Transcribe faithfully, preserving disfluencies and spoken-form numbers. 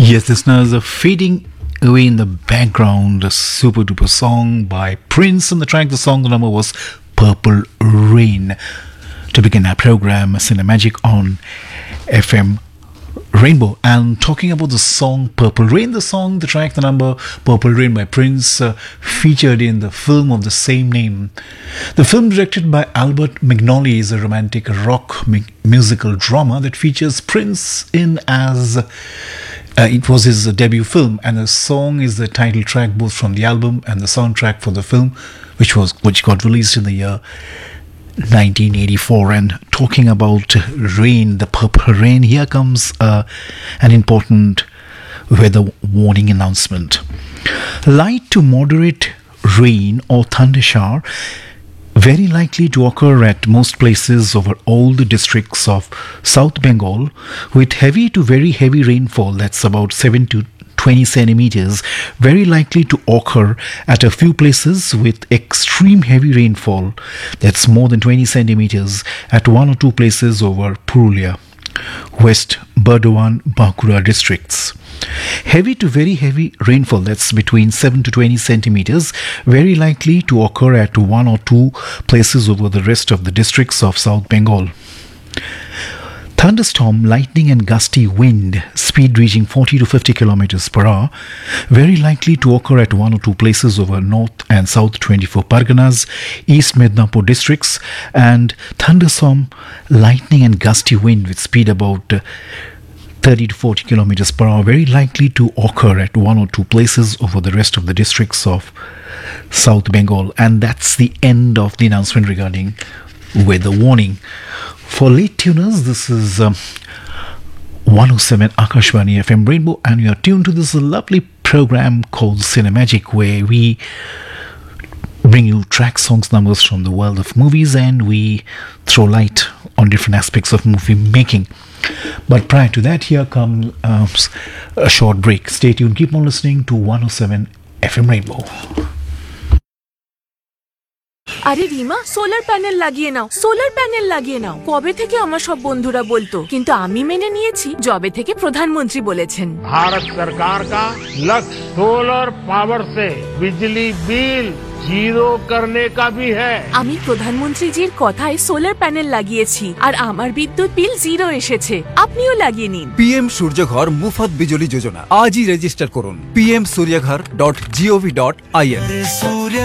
Yes, listeners, are fading away in the background, a super duper song by Prince on the track. The song, the number was Purple Rain. To begin our program, Cinemagic on F M Rainbow. And talking about the song Purple Rain, the song, the track, the number Purple Rain by Prince, uh, featured in the film of the same name. The film, directed by Albert Magnoli, is a romantic rock mu- musical drama that features Prince in as Uh, it was his uh, debut film, and the song is the title track both from the album and the soundtrack for the film, which was which got released in the year nineteen eighty-four. And talking about rain, the purple rain, here comes uh, an important weather warning announcement. Light to moderate rain or thunder shower very likely to occur at most places over all the districts of South Bengal, with heavy to very heavy rainfall, that's about seven to twenty centimeters, very likely to occur at a few places, with extreme heavy rainfall, that's more than twenty centimeters, at one or two places over Purulia, West Burdwan, Bankura districts. Heavy to very heavy rainfall, that's between seven to twenty centimeters, very likely to occur at one or two places over the rest of the districts of South Bengal. Thunderstorm, lightning and gusty wind, speed reaching forty to fifty kilometers per hour, very likely to occur at one or two places over North and South twenty-four Parganas, East Midnapur districts, and thunderstorm, lightning and gusty wind with speed about uh, thirty to forty kilometers per hour, very likely to occur at one or two places over the rest of the districts of South Bengal. And that's the end of the announcement regarding weather warning. For late tuners, this is um, one oh seven Akashvani F M Rainbow, and you are tuned to this lovely program called Cinemagic, where we bring you track, songs, numbers from the world of movies, and we throw light on different aspects of movie making. But prior to that, here comes um, a short break. Stay tuned, keep on listening to one oh seven F M Rainbow. আরে Rima, solar panel লাগিয়ে নাও, solar panel লাগিয়ে নাও। কবে থেকে আমার সব বন্ধুরা বলতো, কিন্তু আমি মেনে নিয়েছি যবে থেকে প্রধানমন্ত্রী বলেছেন। भारत सरकार का लक्ष्य सोलर पावर से बिजली बिल जीरो करने का भी है। আমি প্রধানমন্ত্রীজির কথায় সোলার প্যানেল লাগিয়েছি আর আমার বিদ্যুৎ বিল জিরো এসেছে। আপনিও লাগিয়ে নিন। পিএম সূর্যঘর মুফত বিজলি যোজনা আজই রেজিস্টার করুন P M সূর্যঘর dot gov dot I N.